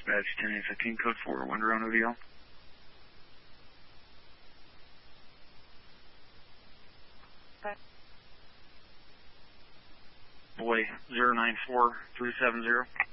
Dispatch 10-15, code 4, Wonder on ODL. Boy 094370.